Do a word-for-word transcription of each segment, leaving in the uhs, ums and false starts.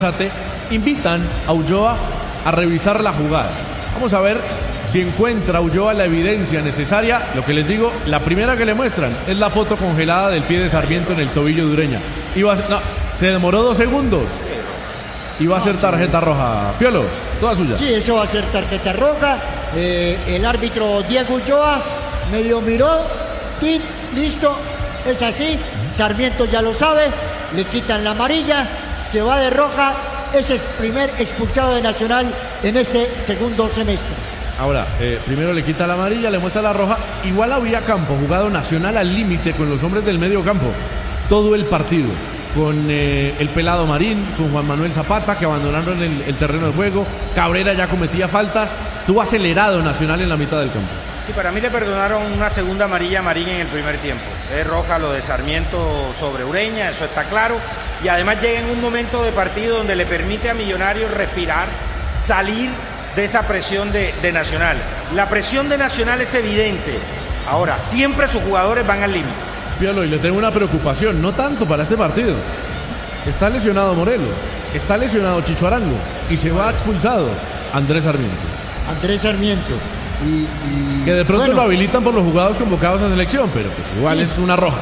invitan a Ulloa a revisar la jugada. Vamos a ver si encuentra Ulloa la evidencia necesaria. Lo que les digo, la primera que le muestran es la foto congelada del pie de Sarmiento en el tobillo de Ureña. Iba a ser, no, se demoró dos segundos. Iba a ser tarjeta roja. Piolo, toda suya. Sí, eso va a ser tarjeta roja. Eh, el árbitro Diego Ulloa medio miró. Tin, listo, es así. Sarmiento ya lo sabe. Le quitan la amarilla. Se va de roja, es el primer expulsado de Nacional en este segundo semestre. Ahora, eh, primero le quita la amarilla, le muestra la roja. Igual había campo, jugado Nacional al límite con los hombres del medio campo. Todo el partido, con eh, el Pelado Marín, con Juan Manuel Zapata, que abandonaron el, el terreno de juego. Cabrera ya cometía faltas. Estuvo acelerado Nacional en la mitad del campo. Sí, para mí le perdonaron una segunda amarilla a Marín en el primer tiempo. Es roja lo de Sarmiento sobre Ureña, eso está claro. Y además llega en un momento de partido donde le permite a Millonarios respirar, salir de esa presión de, de Nacional. La presión de Nacional es evidente. Ahora, siempre sus jugadores van al límite. Piolo, y le tengo una preocupación, no tanto para este partido. Está lesionado Morelos, está lesionado Chicho Arango y se va expulsado Andrés Sarmiento. Andrés Sarmiento. Y, y, que de pronto bueno, lo habilitan por los jugadores convocados a selección, pero pues igual sí, es una roja.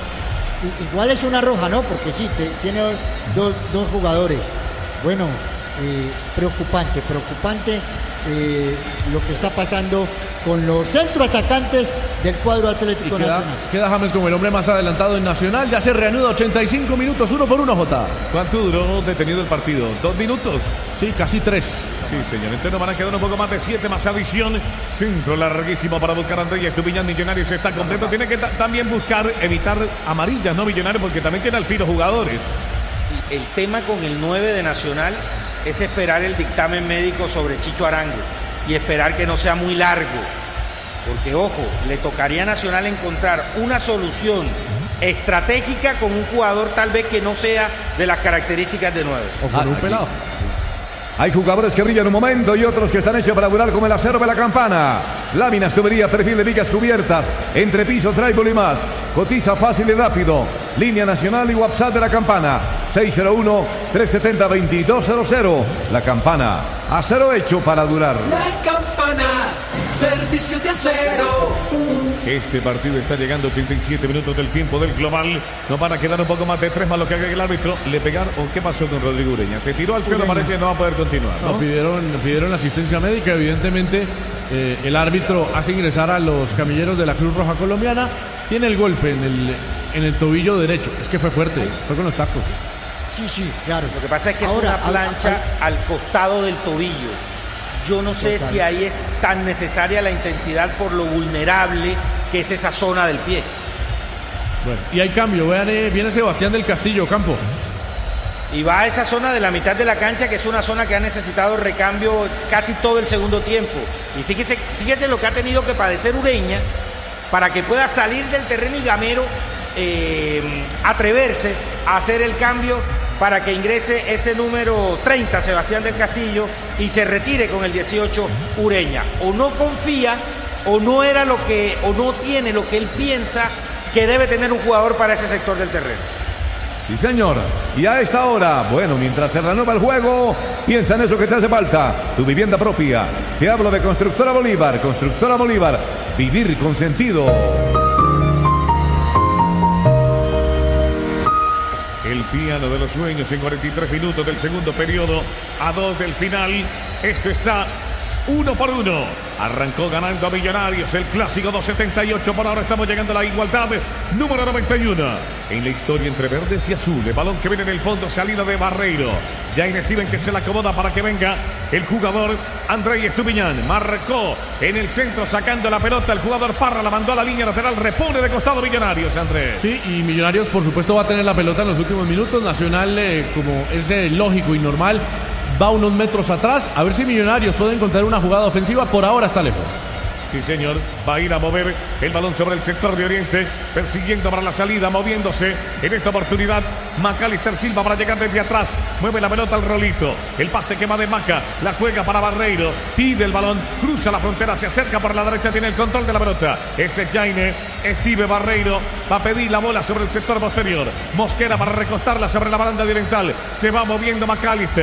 Igual es una roja, ¿no? Porque sí, te, tiene dos, dos jugadores. Bueno, eh, preocupante, preocupante eh, lo que está pasando con los centroatacantes del cuadro Atlético y queda, Nacional. Queda James como el hombre más adelantado en Nacional. Ya se reanuda ochenta y cinco minutos, uno por uno, Jota. ¿Cuánto duró detenido el partido? ¿Dos minutos? Sí, casi tres. Sí, señor. Entonces nos van a quedar un poco más de siete más adición. Centro larguísimo para buscar a Andrés Estupiñán. Millonarios está completo. Tiene que también buscar evitar amarillas, ¿no? Millonarios, porque también tiene al filo jugadores. Sí, el tema con el nueve de Nacional es esperar el dictamen médico sobre Chicho Arango y esperar que no sea muy largo. Porque, ojo, le tocaría a Nacional encontrar una solución estratégica con un jugador tal vez que no sea de las características de nueve. O con ah, un pelado. Hay jugadores que brillan un momento y otros que están hechos para durar como el acero de la campana. Láminas, tuberías, perfil de vigas cubiertas, entrepiso, tribal y más. Cotiza fácil y rápido. Línea nacional y WhatsApp de la campana. seis cero uno, tres siete cero, dos dos cero cero. La campana. Acero hecho para durar. La campana. Servicio de acero. Este partido está llegando a ochenta y siete minutos del tiempo del global. Nos van a quedar un poco más de tres más lo que haga el árbitro. Le pegaron. ¿O qué pasó con Rodrigo Ureña? Se tiró al suelo, parece que no va a poder continuar, ¿no? No, pidieron, pidieron asistencia médica. Evidentemente, eh, el árbitro hace ingresar a los camilleros de la Cruz Roja Colombiana. Tiene el golpe en el, en el tobillo derecho. Es que fue fuerte, fue con los tacos. Sí, sí, claro. Lo que pasa es que Ahora, es una plancha al, al, al costado del tobillo. Yo no sé Total. si ahí es tan necesaria la intensidad por lo vulnerable que es esa zona del pie. Bueno, y hay cambio. Vean, eh, viene Sebastián del Castillo, campo. Y va a esa zona de la mitad de la cancha, que es una zona que ha necesitado recambio casi todo el segundo tiempo. Y fíjese, fíjese lo que ha tenido que padecer Ureña para que pueda salir del terreno y Gamero eh, atreverse a hacer el cambio para que ingrese ese número treinta, Sebastián del Castillo, y se retire con el dieciocho, Ureña. O no confía, o no era lo que, o no tiene lo que él piensa que debe tener un jugador para ese sector del terreno. Sí, señor. Y a esta hora, bueno, mientras se renueva el juego, piensa en eso que te hace falta. Tu vivienda propia. Te hablo de Constructora Bolívar. Constructora Bolívar. Vivir con sentido. El piano de los sueños en cuarenta y tres minutos del segundo periodo, a dos del final. Esto está uno por uno. Arrancó ganando a Millonarios el clásico dos setenta y ocho. Por ahora estamos llegando a la igualdad número noventa y uno. En la historia entre verdes y azules. Balón que viene en el fondo, salida de Barreiro. Jair Steven que se la acomoda para que venga el jugador Andrés Estupiñán. Marcó en el centro sacando la pelota. El jugador Parra la mandó a la línea lateral. Repone de costado Millonarios, Andrés. Sí, y Millonarios por supuesto va a tener la pelota en los últimos minutos. Nacional, eh, como es eh, lógico y normal, va unos metros atrás. A ver si Millonarios puede encontrar una jugada ofensiva. Por ahora está lejos. Sí, señor. Va a ir a mover el balón sobre el sector de Oriente, persiguiendo para la salida, moviéndose. En esta oportunidad, Macalister Silva para llegar desde atrás. Mueve la pelota al Rolito. El pase que va de Maca. La juega para Barreiro. Pide el balón. Cruza la frontera. Se acerca por la derecha. Tiene el control de la pelota. Ese es Jaine. Steve Barreiro. Va a pedir la bola sobre el sector posterior. Mosquera para recostarla sobre la baranda oriental. Se va moviendo Macalister.